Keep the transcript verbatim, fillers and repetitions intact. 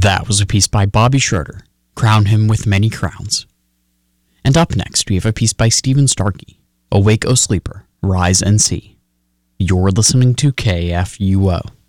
That was a piece by Bobby Schroeder, Crown Him with Many Crowns. And up next, we have a piece by Stephen Starkey, Awake, O Sleeper, Rise and See. You're listening to K F U O.